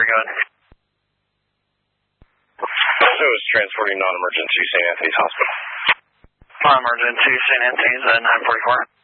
go ahead. So it's transporting non-emergency St. Anthony's Hospital. Non-emergency St. Anthony's at 944.